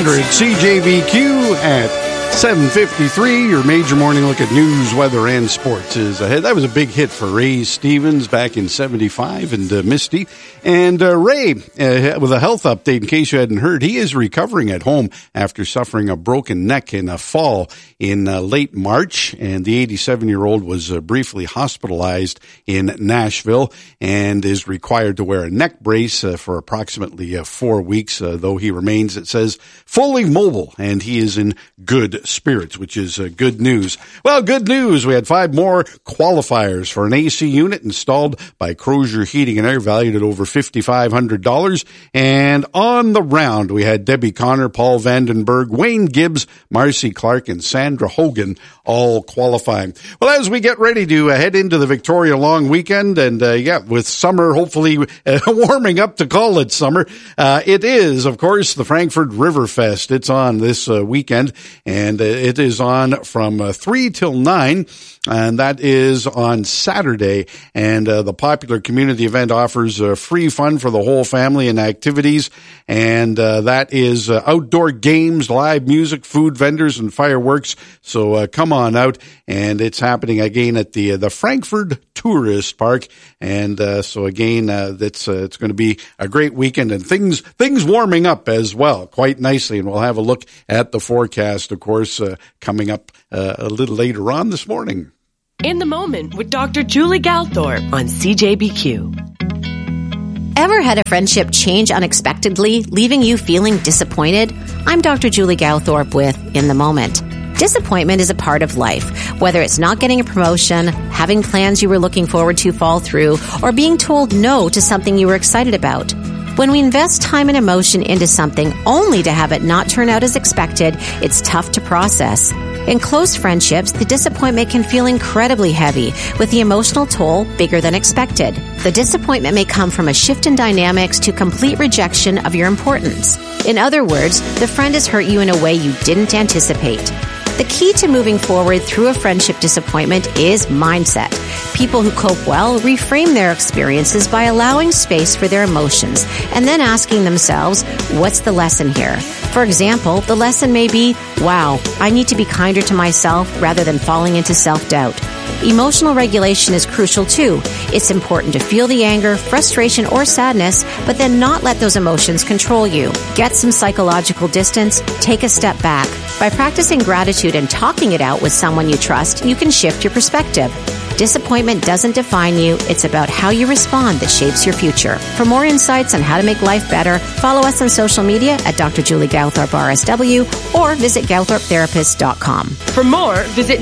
800 CJBQ at 7:53. Your major morning look at news, weather, and sports is ahead. That was a big hit for Ray Stevens back in 75 and Misty. And Ray, with a health update, in case you hadn't heard, he is recovering at home after suffering a broken neck in a fall in late March. And the 87-year-old was briefly hospitalized in Nashville and is required to wear a neck brace for approximately 4 weeks, though he remains, it says, fully mobile, and he is in good spirits, which is good news. Well, good news. We had 5 more qualifiers for an AC unit installed by Crozier Heating and Air, valued at over $5,500. And on the round, we had Debbie Connor, Paul Vandenberg, Wayne Gibbs, Marcy Clark, and Sandra Hogan all qualifying. Well, as we get ready to head into the Victoria long weekend, and with summer hopefully warming up to call it summer, it is, of course, the Frankfurt River Fest. It's on this weekend, and it is on from 3 till 9, and that is on Saturday. And the popular community event offers free fun for the whole family and activities, and that is outdoor games, live music, food vendors, and fireworks. So come on out, and it's happening again at the Frankfurt Tourist Park. And so again, it's going to be a great weekend, and things warming up as well quite nicely. And we'll have a look at the forecast, of course, coming up a little later on this morning. In the Moment with Dr. Julie Galthorpe on CJBQ. Ever had a friendship change unexpectedly, leaving you feeling disappointed? I'm Dr. Julie Galthorpe with In the Moment. Disappointment is a part of life, whether it's not getting a promotion, having plans you were looking forward to fall through, or being told no to something you were excited about. When we invest time and emotion into something only to have it not turn out as expected, it's tough to process. In close friendships, the disappointment can feel incredibly heavy, with the emotional toll bigger than expected. The disappointment may come from a shift in dynamics to complete rejection of your importance. In other words, the friend has hurt you in a way you didn't anticipate. The key to moving forward through a friendship disappointment is mindset. People who cope well reframe their experiences by allowing space for their emotions and then asking themselves, what's the lesson here? For example, the lesson may be, wow, I need to be kinder to myself rather than falling into self-doubt. Emotional regulation is crucial too. It's important to feel the anger, frustration, or sadness, but then not let those emotions control you. Get some psychological distance, take a step back. By practicing gratitude and talking it out with someone you trust, you can shift your perspective. Disappointment doesn't define you. It's about how you respond that shapes your future. For more insights on how to make life better, follow us on social media at Dr. Julie Galthorpe RSW or visit GalthorpeTherapist.com. For more, visit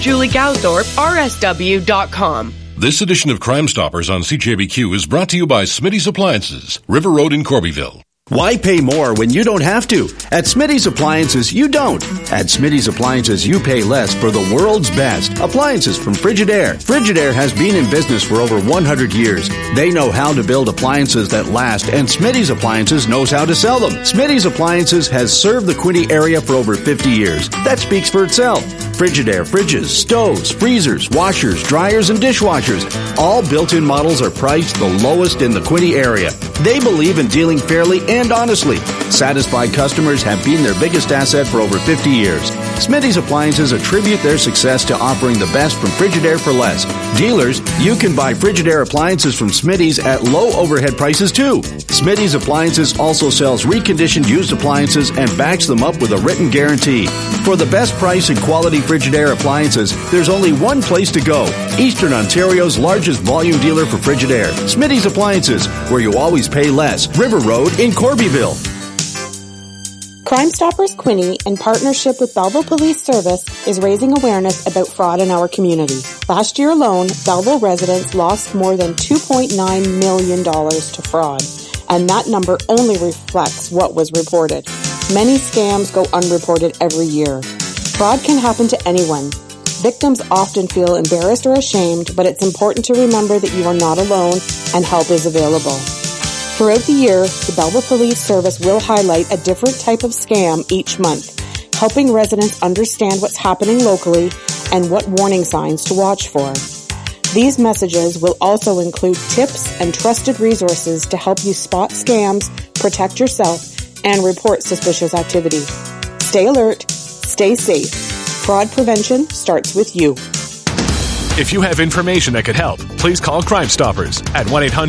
drjuliegalthorpersw.com. This edition of Crime Stoppers on CJBQ is brought to you by Smitty's Appliances, River Road in Corbyville. Why pay more when you don't have to? At Smitty's Appliances, you don't. At Smitty's Appliances, you pay less for the world's best. Appliances from Frigidaire. Frigidaire has been in business for over 100 years. They know how to build appliances that last, and Smitty's Appliances knows how to sell them. Smitty's Appliances has served the Quinte area for over 50 years. That speaks for itself. Frigidaire fridges, stoves, freezers, washers, dryers, and dishwashers. All built-in models are priced the lowest in the Quinte area. They believe in dealing fairly and honestly. Satisfied customers have been their biggest asset for over 50 years. Smitty's Appliances attribute their success to offering the best from Frigidaire for less. Dealers, you can buy Frigidaire appliances from Smitty's at low overhead prices too. Smitty's Appliances also sells reconditioned used appliances and backs them up with a written guarantee. For the best price and quality Frigidaire appliances, there's only one place to go. Eastern Ontario's largest volume dealer for Frigidaire. Smitty's Appliances, where you always pay less. River Road in Corbyville. Crime Stoppers Quinte, in partnership with Belleville Police Service, is raising awareness about fraud in our community. Last year alone, Belleville residents lost more than $2.9 million to fraud, and that number only reflects what was reported. Many scams go unreported every year. Fraud can happen to anyone. Victims often feel embarrassed or ashamed, but it's important to remember that you are not alone and help is available. Throughout the year, the Belleville Police Service will highlight a different type of scam each month, helping residents understand what's happening locally and what warning signs to watch for. These messages will also include tips and trusted resources to help you spot scams, protect yourself, and report suspicious activity. Stay alert, stay safe. Fraud prevention starts with you. If you have information that could help, please call Crime Stoppers at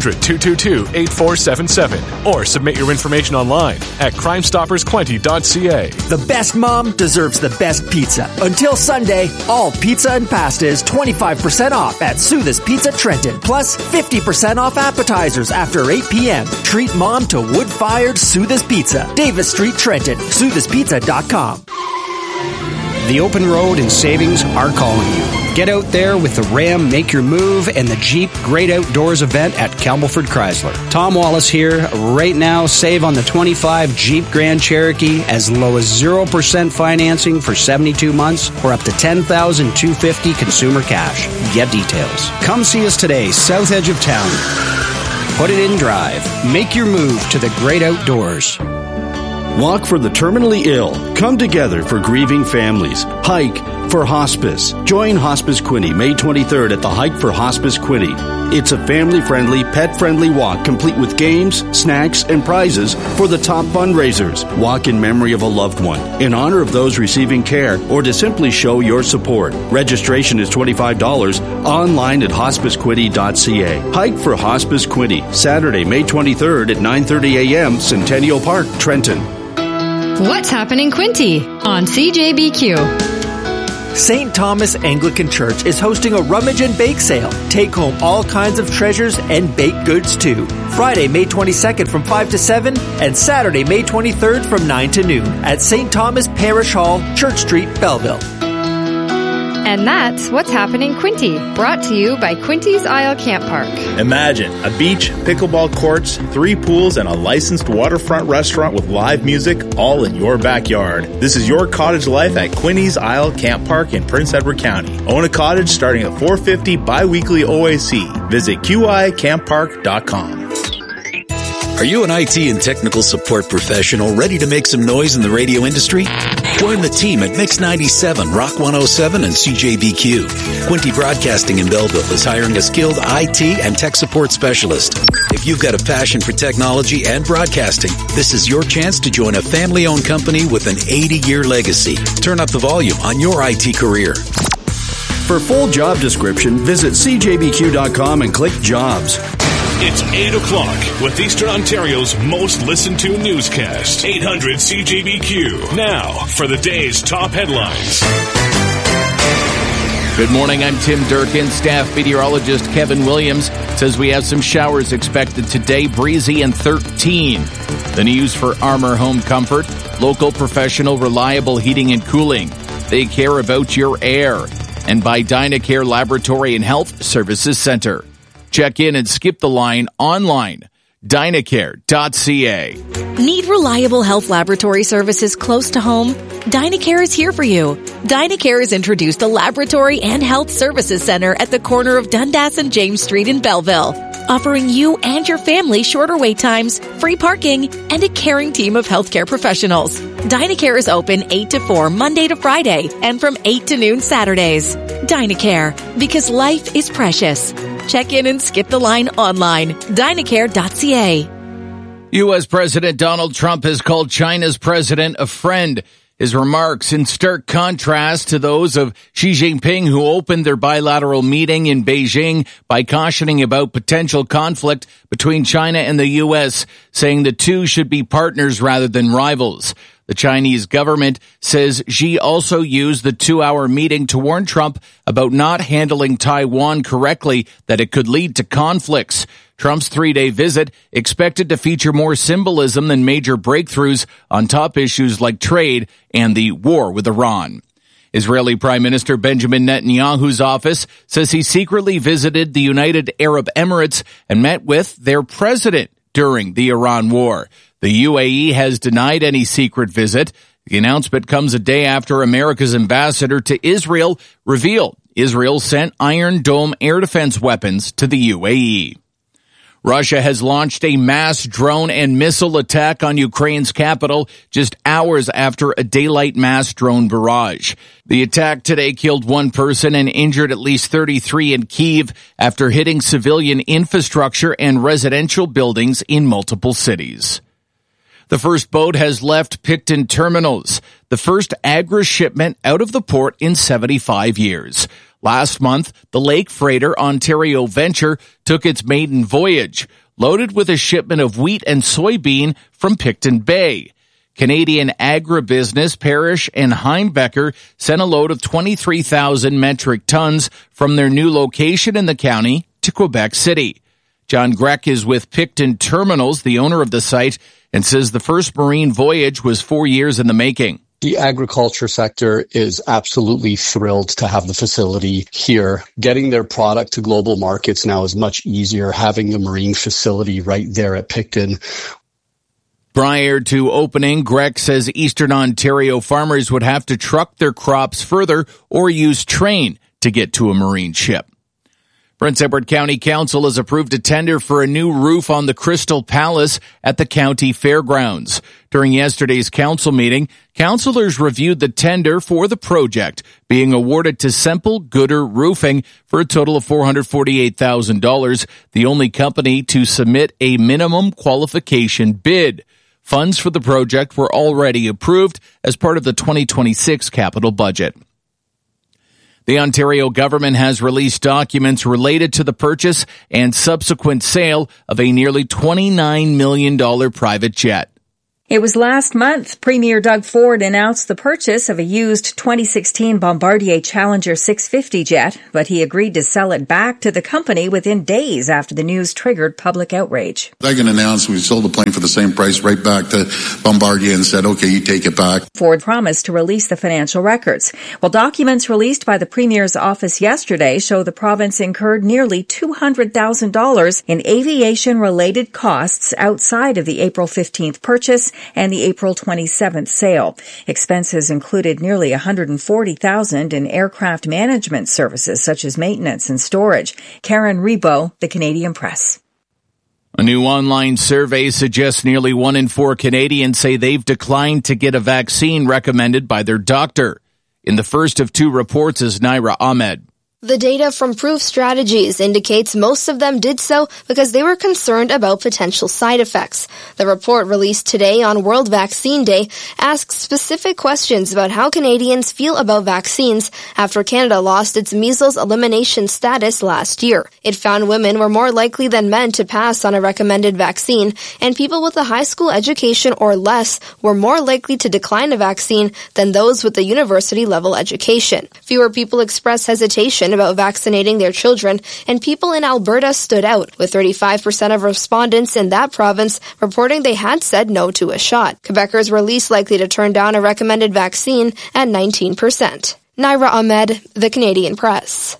1-800-222-8477 or submit your information online at crimestoppersquenty.ca. The best mom deserves the best pizza. Until Sunday, all pizza and pasta is 25% off at Sooth's Pizza Trenton, plus 50% off appetizers after 8 p.m. Treat mom to wood-fired Sooth's Pizza. Davis Street, Trenton. Sooth'sPizza.com. The open road and savings are calling you. Get out there with the Ram Make Your Move and the Jeep Great Outdoors event at Campbellford Chrysler. Tom Wallace here. Right now, save on the 25 Jeep Grand Cherokee as low as 0% financing for 72 months or up to $10,250 consumer cash. Get details. Come see us today, south edge of town. Put it in drive. Make your move to the great outdoors. Walk for the terminally ill. Come together for grieving families. Hike for Hospice. Join Hospice Quinte May 23rd at the Hike for Hospice Quinte. It's a family-friendly, pet-friendly walk complete with games, snacks, and prizes for the top fundraisers. Walk in memory of a loved one, in honor of those receiving care, or to simply show your support. Registration is $25 online at hospicequinty.ca. Hike for Hospice Quinte, Saturday, May 23rd at 9:30 a.m., Centennial Park, Trenton. What's happening, Quinte on CJBQ? St. Thomas Anglican Church is hosting a rummage and bake sale. Take home all kinds of treasures and baked goods too. Friday, May 22nd from 5 to 7 and Saturday, May 23rd from 9 to noon at St. Thomas Parish Hall, Church Street, Belleville. And that's What's Happening, Quinte, brought to you by Quinty's Isle Camp Park. Imagine a beach, pickleball courts, 3 pools, and a licensed waterfront restaurant with live music all in your backyard. This is your cottage life at Quinty's Isle Camp Park in Prince Edward County. Own a cottage starting at $450 bi-weekly OAC. Visit QICampPark.com. Are you an IT and technical support professional ready to make some noise in the radio industry? Join the team at Mix 97, Rock 107, and CJBQ. Quinte Broadcasting in Belleville is hiring a skilled IT and tech support specialist. If you've got a passion for technology and broadcasting, this is your chance to join a family-owned company with an 80-year legacy. Turn up the volume on your IT career. For full job description, visit cjbq.com and click Jobs. It's 8 o'clock with Eastern Ontario's most listened to newscast. 800 CJBQ. Now for the day's top headlines. Good morning, I'm Tim Durkin. Staff meteorologist Kevin Williams says we have some showers expected today, breezy and 13. The news for Armour Home Comfort, local, professional, reliable heating and cooling. They care about your air. And by Dynacare Laboratory and Health Services Center. Check in and skip the line online. Dynacare.ca. Need reliable health laboratory services close to home? Dynacare is here for you. Dynacare has introduced a laboratory and health services center at the corner of Dundas and James Street in Belleville, offering you and your family shorter wait times, free parking, and a caring team of healthcare professionals. Dynacare is open 8 to 4 Monday to Friday and from 8 to noon Saturdays. Dynacare, because life is precious. Check in and skip the line online. Dynacare.ca. U.S. President Donald Trump has called China's president a friend. His remarks in stark contrast to those of Xi Jinping, who opened their bilateral meeting in Beijing by cautioning about potential conflict between China and the U.S., saying the two should be partners rather than rivals. The Chinese government says Xi also used the 2-hour meeting to warn Trump about not handling Taiwan correctly, that it could lead to conflicts. Trump's 3-day visit expected to feature more symbolism than major breakthroughs on top issues like trade and the war with Iran. Israeli Prime Minister Benjamin Netanyahu's office says he secretly visited the United Arab Emirates and met with their president during the Iran war. The UAE has denied any secret visit. The announcement comes a day after America's ambassador to Israel revealed Israel sent Iron Dome air defense weapons to the UAE. Russia has launched a mass drone and missile attack on Ukraine's capital just hours after a daylight mass drone barrage. The attack today killed 1 person and injured at least 33 in Kyiv after hitting civilian infrastructure and residential buildings in multiple cities. The first boat has left Picton terminals, the first Agra shipment out of the port in 75 years. Last month, the Lake Freighter Ontario Venture took its maiden voyage, loaded with a shipment of wheat and soybean from Picton Bay. Canadian agribusiness Parrish and Heimbecker sent a load of 23,000 metric tons from their new location in the county to Quebec City. John Grech is with Picton Terminals, the owner of the site, and says the first marine voyage was 4 years in the making. The agriculture sector is absolutely thrilled to have the facility here. Getting their product to global markets now is much easier, having the marine facility right there at Picton. Prior to opening, Grech says Eastern Ontario farmers would have to truck their crops further or use train to get to a marine ship. Prince Edward County Council has approved a tender for a new roof on the Crystal Palace at the county fairgrounds. During yesterday's council meeting, councillors reviewed the tender for the project, being awarded to Semple Gooder Roofing for a total of $448,000, the only company to submit a minimum qualification bid. Funds for the project were already approved as part of the 2026 capital budget. The Ontario government has released documents related to the purchase and subsequent sale of a nearly $29 million private jet. It was last month, Premier Doug Ford announced the purchase of a used 2016 Bombardier Challenger 650 jet, but he agreed to sell it back to the company within days after the news triggered public outrage. Megan announced we sold the plane for the same price right back to Bombardier and said, okay, you take it back. Ford promised to release the financial records. Well, documents released by the Premier's office yesterday show the province incurred nearly $200,000 in aviation-related costs outside of the April 15th purchase and the April 27th sale. Expenses included nearly $140,000 in aircraft management services such as maintenance and storage. Karen Rebo, The Canadian Press. A new online survey suggests nearly 1 in 4 Canadians say they've declined to get a vaccine recommended by their doctor. In the first of 2 reports is Naira Ahmed. The data from Proof Strategies indicates most of them did so because they were concerned about potential side effects. The report released today on World Vaccine Day asks specific questions about how Canadians feel about vaccines after Canada lost its measles elimination status last year. It found women were more likely than men to pass on a recommended vaccine, and people with a high school education or less were more likely to decline a vaccine than those with a university-level education. Fewer people express hesitation about vaccinating their children, and people in Alberta stood out, with 35% of respondents in that province reporting they had said no to a shot. Quebecers were least likely to turn down a recommended vaccine at 19%. Naira Ahmed, The Canadian Press.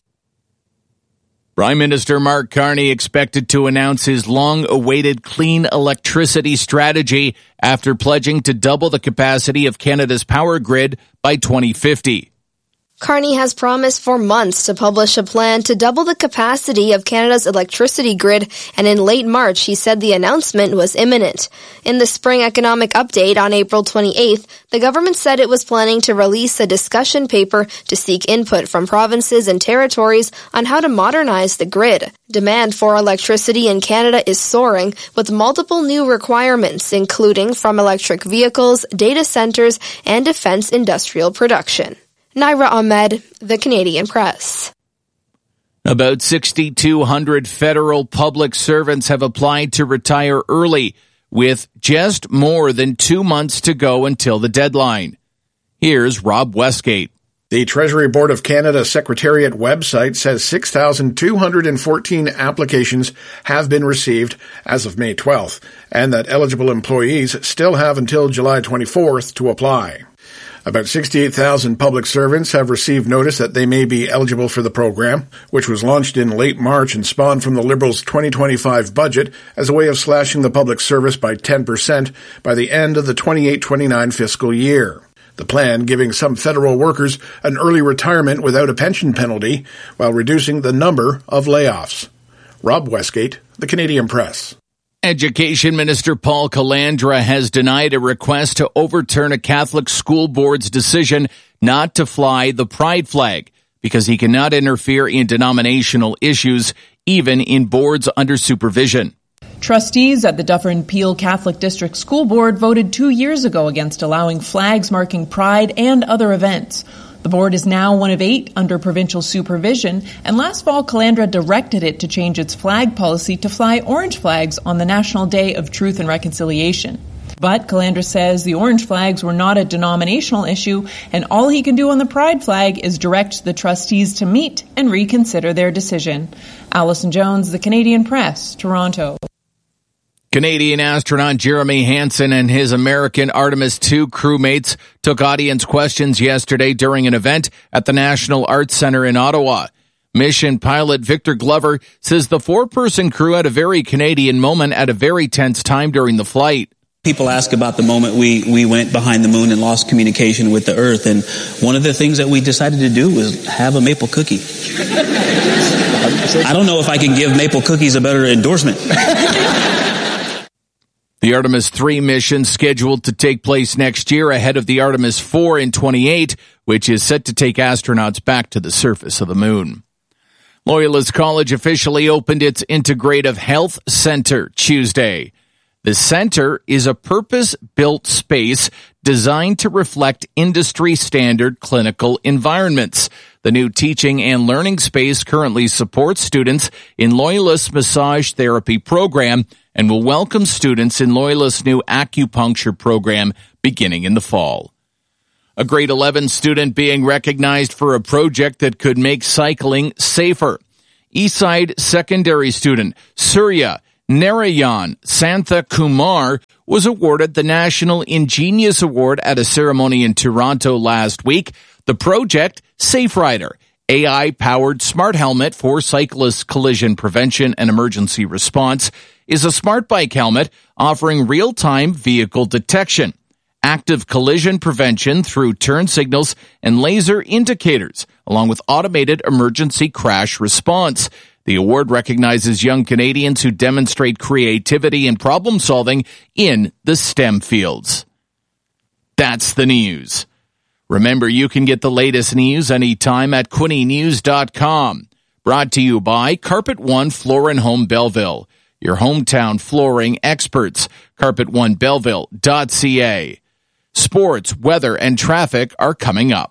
Prime Minister Mark Carney expected to announce his long-awaited clean electricity strategy after pledging to double the capacity of Canada's power grid by 2050. Carney has promised for months to publish a plan to double the capacity of Canada's electricity grid, and in late March he said the announcement was imminent. In the Spring Economic Update on April 28th, the government said it was planning to release a discussion paper to seek input from provinces and territories on how to modernize the grid. Demand for electricity in Canada is soaring, with multiple new requirements, including from electric vehicles, data centers, and defense industrial production. Naira Ahmed, The Canadian Press. About 6,200 federal public servants have applied to retire early, with just more than 2 months to go until the deadline. Here's Rob Westgate. The Treasury Board of Canada Secretariat website says 6,214 applications have been received as of May 12th, and that eligible employees still have until July 24th to apply. About 68,000 public servants have received notice that they may be eligible for the program, which was launched in late March and spawned from the Liberals' 2025 budget as a way of slashing the public service by 10% by the end of the 28-29 fiscal year. The plan giving some federal workers an early retirement without a pension penalty while reducing the number of layoffs. Rob Westgate, The Canadian Press. Education Minister Paul Calandra has denied a request to overturn a Catholic school board's decision not to fly the pride flag because he cannot interfere in denominational issues, even in boards under supervision. Trustees at the Dufferin-Peel Catholic District School Board voted 2 years ago against allowing flags marking Pride and other events. The board is now one of 8 under provincial supervision, and last fall Calandra directed it to change its flag policy to fly orange flags on the National Day of Truth and Reconciliation. But Calandra says the orange flags were not a denominational issue, and all he can do on the Pride flag is direct the trustees to meet and reconsider their decision. Alison Jones, The Canadian Press, Toronto. Canadian astronaut Jeremy Hansen and his American Artemis II crewmates took audience questions yesterday during an event at the National Arts Centre in Ottawa. Mission pilot Victor Glover says the 4-person crew had a very Canadian moment at a very tense time during the flight. People ask about the moment we went behind the moon and lost communication with the Earth, and one of the things that we decided to do was have a maple cookie. I don't know if I can give maple cookies a better endorsement. The Artemis III mission scheduled to take place next year ahead of the Artemis IV in 2028, which is set to take astronauts back to the surface of the moon. Loyalist College officially opened its Integrative Health Center Tuesday. The center is a purpose-built space designed to reflect industry-standard clinical environments. The new teaching and learning space currently supports students in Loyalist's massage therapy program and will welcome students in Loyalist's new acupuncture program beginning in the fall. A grade 11 student being recognized for a project that could make cycling safer. Eastside Secondary student Surya Narayan Santha Kumar was awarded the National Ingenious Award at a ceremony in Toronto last week. The project, Safe Rider, AI-powered smart helmet for cyclists' collision prevention and emergency response, is a smart bike helmet offering real-time vehicle detection, active collision prevention through turn signals and laser indicators, along with automated emergency crash response. The award recognizes young Canadians who demonstrate creativity and problem solving in the STEM fields. That's the news. Remember, you can get the latest news anytime at QuinnyNews.com. Brought to you by Carpet One Floor and Home Belleville, your hometown flooring experts. CarpetOneBelleville.ca. Sports, weather, and traffic are coming up.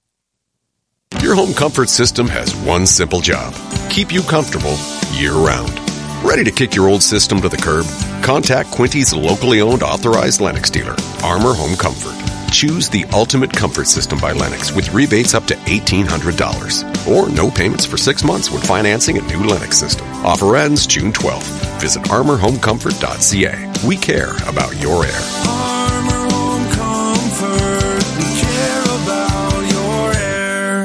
Your home comfort system has one simple job: keep you comfortable year-round. Ready to kick your old system to the curb? Contact Quinty's locally owned authorized Lennox dealer, Armor Home Comfort. Choose the ultimate comfort system by Lennox with rebates up to $1,800. Or no payments for 6 months when financing a new Lennox system. Offer ends June 12th. Visit armorhomecomfort.ca. We care about your air. Armor Home Comfort. We care about your air.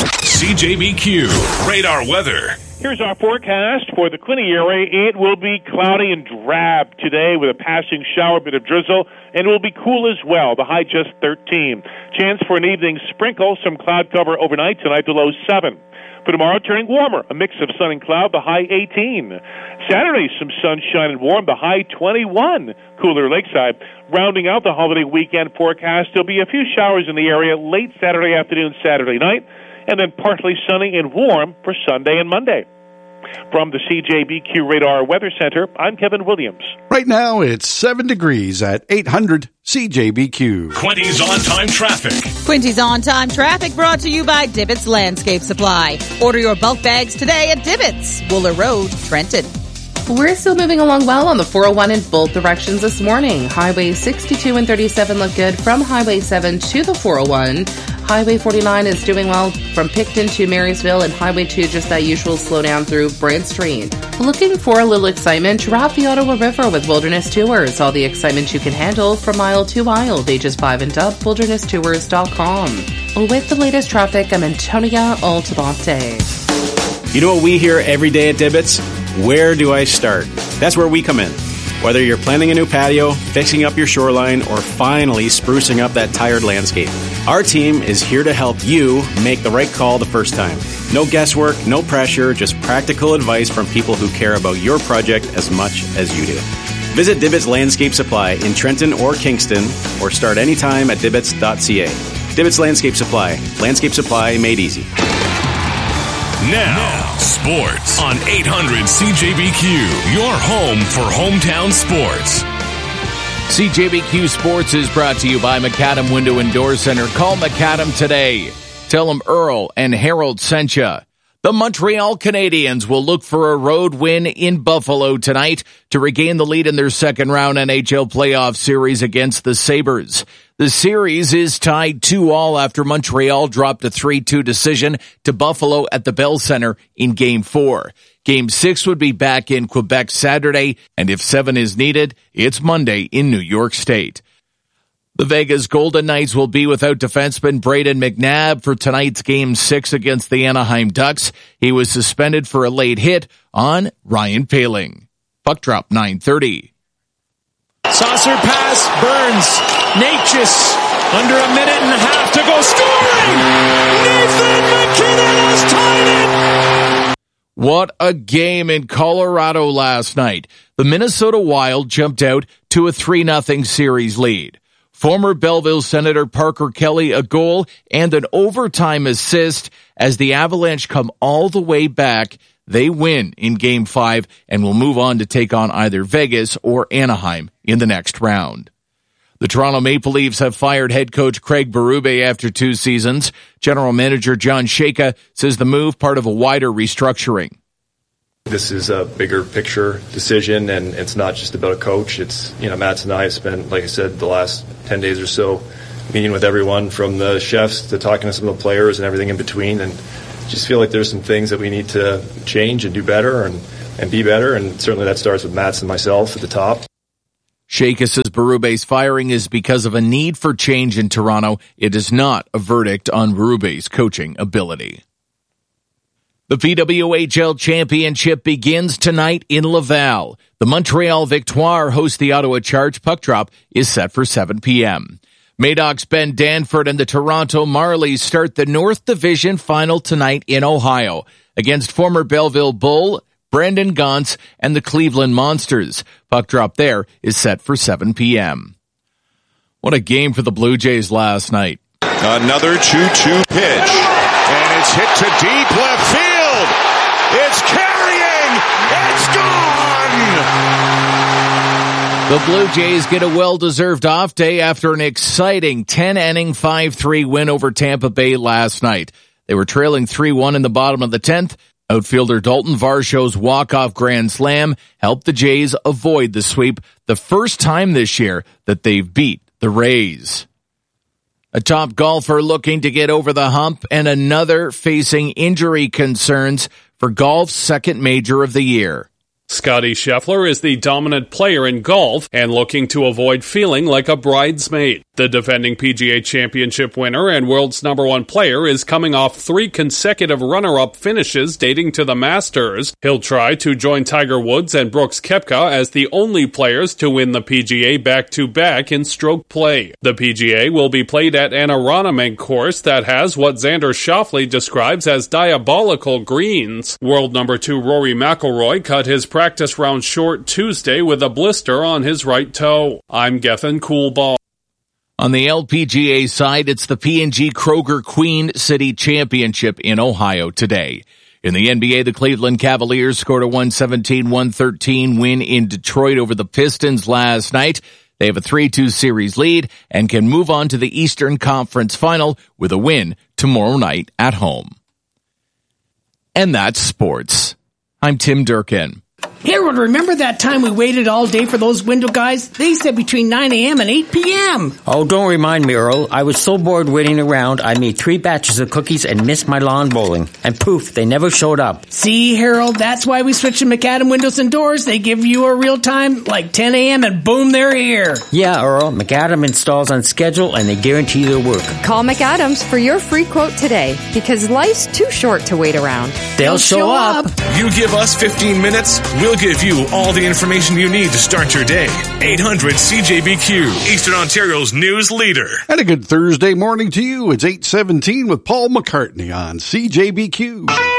CJBQ Radar Weather. Here's our forecast for the Quinte area. It will be cloudy and drab today with a passing shower, bit of drizzle, and it will be cool as well. The high just 13. Chance for an evening sprinkle, some cloud cover overnight, tonight the low 7. For tomorrow, turning warmer, a mix of sun and cloud, the high 18. Saturday, some sunshine and warm, the high 21. Cooler lakeside. Rounding out the holiday weekend forecast, there'll be a few showers in the area late Saturday afternoon, Saturday night, and then partly sunny and warm for Sunday and Monday. From the CJBQ Radar Weather Center, I'm Kevin Williams. Right now, it's 7 degrees at 800 CJBQ. Quinty's on-time traffic. Quinty's on-time traffic brought to you by Dibbits Landscape Supply. Order your bulk bags today at Dibbits, Wooler Road, Trenton. We're still moving along well on the 401 in both directions this morning. Highway 62 and 37 look good from Highway 7 to the 401. Highway 49 is doing well from Picton to Marysville, and Highway 2 just that usual slowdown through Brant Street. Looking for a little excitement? Drop the Ottawa River with Wilderness Tours. All the excitement you can handle from aisle to aisle. Ages 5 and up, wildernesstours.com. With the latest traffic, I'm Antonia Altabate. You know what we hear every day at Dibbits? Where do I start? That's where we come in. Whether you're planning a new patio, fixing up your shoreline, or finally sprucing up that tired landscape, our team is here to help you make the right call the first time. No guesswork, no pressure, just practical advice from people who care about your project as much as you do. Visit Dibbits Landscape Supply in Trenton or Kingston, or start anytime at dibbits.ca. Dibbits Landscape Supply. Landscape supply made easy. Now, sports on 800 CJBQ, your home for hometown sports. CJBQ Sports is brought to you by Macadam Window and Door Center. Call Macadam today. Tell them Earl and Harold sent you. The Montreal Canadiens will look for a road win in Buffalo tonight to regain the lead in their second-round NHL playoff series against the Sabres. The series is tied 2-2 after Montreal dropped a 3-2 decision to Buffalo at the Bell Center in Game 4. Game 6 would be back in Quebec Saturday, and if 7 is needed, it's Monday in New York State. The Vegas Golden Knights will be without defenseman Brayden McNabb for tonight's Game 6 against the Anaheim Ducks. He was suspended for a late hit on Ryan Poehling. Puck drop 9:30. Saucer pass, Burns. Natchez, under a minute and a half to go, scoring! Nathan McKinnon has tied it! What a game in Colorado last night. The Minnesota Wild jumped out to a 3-0 series lead. Former Belleville Senator Parker Kelly a goal and an overtime assist as the Avalanche come all the way back. They win in Game 5 and will move on to take on either Vegas or Anaheim in the next round. The Toronto Maple Leafs have fired head coach Craig Berube after 2 seasons. General Manager John Shaka says the move part of a wider restructuring. This is a bigger picture decision, and it's not just about a coach. It's, Matt and I have spent, like I said, the last 10 days or so meeting with everyone from the chefs to talking to some of the players and everything in between, and just feel like there's some things that we need to change and do better and be better, and certainly that starts with Matt and myself at the top. Shaka says Berube's firing is because of a need for change in Toronto. It is not a verdict on Berube's coaching ability. The PWHL Championship begins tonight in Laval. The Montreal Victoire host the Ottawa Charge. Puck drop is set for 7 p.m. Madoc's Ben Danford and the Toronto Marlies start the North Division final tonight in Ohio against former Belleville Bull, Brandon Gauntz, and the Cleveland Monsters. Puck drop there is set for 7 p.m. What a game for the Blue Jays last night. Another 2-2 pitch, and it's hit to deep left field. It's carrying. It's gone. The Blue Jays get a well-deserved off day after an exciting 10-inning 5-3 win over Tampa Bay last night. They were trailing 3-1 in the bottom of the 10th. Outfielder Dalton Varsho's walk-off grand slam helped the Jays avoid the sweep, the first time this year that they've beat the Rays. A top golfer looking to get over the hump and another facing injury concerns for golf's second major of the year. Scottie Scheffler is the dominant player in golf and looking to avoid feeling like a bridesmaid. The defending PGA Championship winner and world's #1 player is coming off 3 consecutive runner-up finishes dating to the Masters. He'll try to join Tiger Woods and Brooks Koepka as the only players to win the PGA back-to-back in stroke play. The PGA will be played at an Aronimink course that has what Xander Schauffele describes as diabolical greens. World #2 Rory McIlroy cut his practice round short Tuesday with a blister on his right toe. I'm Gethin Coolball. On the LPGA side, it's the P&G Kroger Queen City Championship in Ohio today. In the NBA, the Cleveland Cavaliers scored a 117-113 win in Detroit over the Pistons last night. They have a 3-2 series lead and can move on to the Eastern Conference Final with a win tomorrow night at home. And that's sports. I'm Tim Durkin. Harold, remember that time we waited all day for those window guys? They said between 9 a.m. and 8 p.m. Oh, don't remind me, Earl. I was so bored waiting around, I made 3 batches of cookies and missed my lawn bowling. And poof, they never showed up. See, Harold, that's why we switched to Macadam Windows and Doors. They give you a real time, like 10 a.m. and boom, they're here. Yeah, Earl, Macadam installs on schedule and they guarantee their work. Call McAdams for your free quote today, because life's too short to wait around. They'll show up. You give us 15 minutes, we'll give you all the information you need to start your day. 800 CJBQ, Eastern Ontario's news leader. And a good Thursday morning to you. It's 8:17 with Paul McCartney on CJBQ.